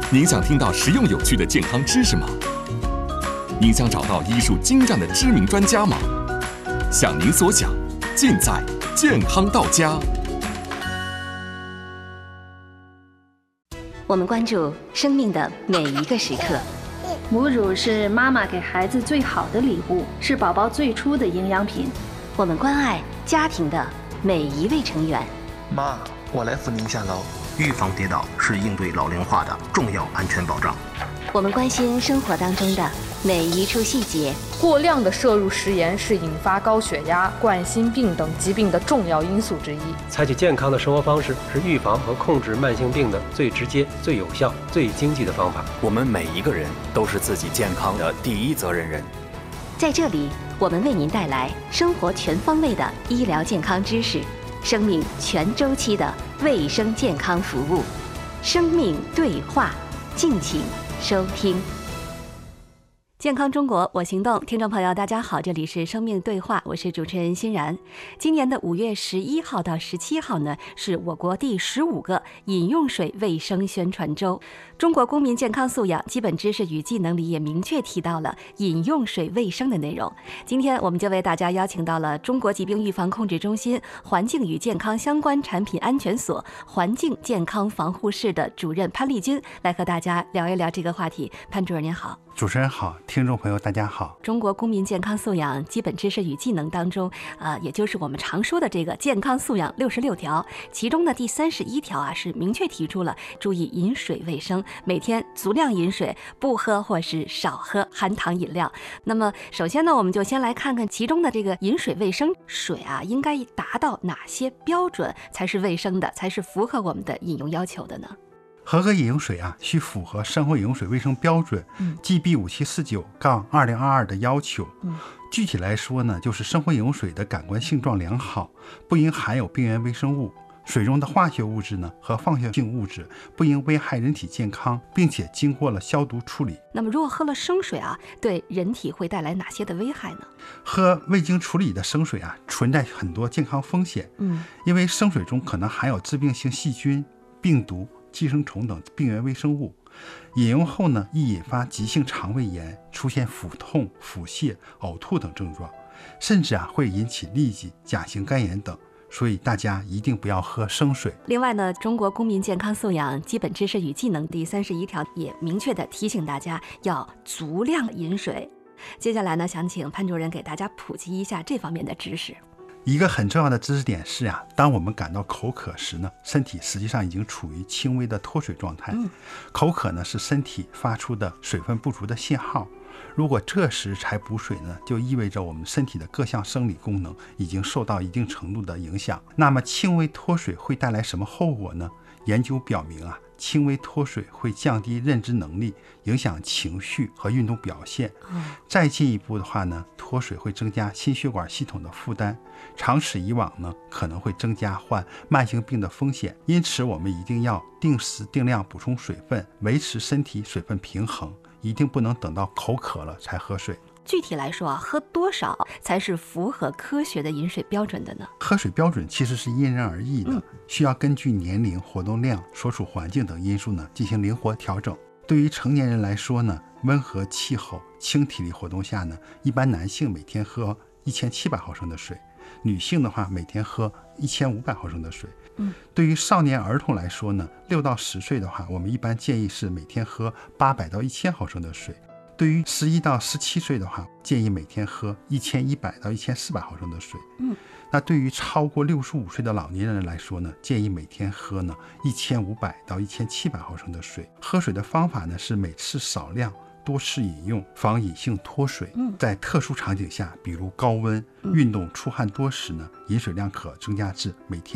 您想听到实用有趣的健康知识吗？您想找到医术精湛的知名专家吗？想您所想，尽在健康到家。 我们关注生命的每一个时刻。 母乳是妈妈给孩子最好的礼物，是宝宝最初的营养品。 我们关爱家庭的每一位成员。 妈，我来扶您下楼。预防跌倒是应对老龄化的重要安全保障。 我们关心生活当中的每一处细节。 过量的摄入食盐是引发高血压、冠心病等疾病的重要因素之一。 采取健康的生活方式是预防和控制慢性病的最直接、最有效、最经济的方法。 我们每一个人都是自己健康的第一责任人。 在这里，我们为您带来生活全方位的医疗健康知识，生命全周期的卫生健康服务。生命对话，敬请收听。健康中国我行动，听众朋友大家好，这里是生命对话，我是主持人欣然。今年的5月11号到17号呢，是我国第15个饮用水卫生宣传周。中国公民健康素养基本知识与技能里也明确提到了饮用水卫生的内容。今天我们就为大家邀请到了中国疾病预防控制中心环境与健康相关产品安全所环境健康防护室的主任潘丽君来和大家聊一聊这个话题。潘主任您好。 主持人好，听众朋友大家好。 中国公民健康素养基本知识与技能当中，也就是我们常说的这个健康素养66条，其中的第31条啊，是明确提出了注意饮水卫生，每天足量饮水，不喝或是少喝含糖饮料。那么首先呢，我们就先来看看其中的这个饮水卫生，水啊应该达到哪些标准才是卫生的，才是符合我们的饮用要求的呢？ 合格饮用水啊，需符合生活饮用水卫生标准GB 5749-2022的要求。具体来说呢，就是生活饮用水的感官性状良好，不应含有病原微生物，水中的化学物质呢和放射性物质不应危害人体健康，并且经过了消毒处理。 那么如果喝了生水啊，对人体会带来哪些的危害呢？ 喝未经处理的生水啊，存在很多健康风险。因为生水中可能含有致病性细菌、病毒、寄生虫等病原微生物，饮用后呢，易引发急性肠胃炎，出现腹痛、腹泻、呕吐等症状，甚至会引起痢疾、甲型肝炎等。所以大家一定不要喝生水。 另外呢，中国公民健康素养基本知识与技能第31条也明确地提醒大家要足量饮水。接下来呢，想请潘主任给大家普及一下这方面的知识。 一个很重要的知识点是当我们感到口渴时呢，身体实际上已经处于轻微的脱水状态。口渴呢是身体发出的水分不足的信号。如果这时才补水呢，就意味着我们身体的各项生理功能已经受到一定程度的影响。那么轻微脱水会带来什么后果呢？研究表明轻微脱水会降低认知能力，影响情绪和运动表现。再进一步的话呢，脱水会增加心血管系统的负担，长此以往呢，可能会增加患慢性病的风险。因此我们一定要定时定量补充水分，维持身体水分平衡，一定不能等到口渴了才喝水。 具体来说喝多少才是符合科学的饮水标准的呢？ 喝水标准其实是因人而异的，需要根据年龄、活动量、所处环境等因素呢进行灵活调整。对于成年人来说呢，温和气候、轻体力活动下呢，一般男性每天喝1700毫升的水，女性的话每天喝1500毫升的水。对于少年儿童来说呢，6到10岁的话，我们一般建议是每天喝800到1000毫升的水。对于11到17岁的话，建议每天喝1100到1400毫升的水。那对于超过65岁的老年人来说呢，建议每天喝呢1500到1700毫升的水。喝水的方法呢是每次少量，多次饮用，防隐性脱水。在特殊场景下，比如高温、运动、出汗多时呢，饮水量可增加至每天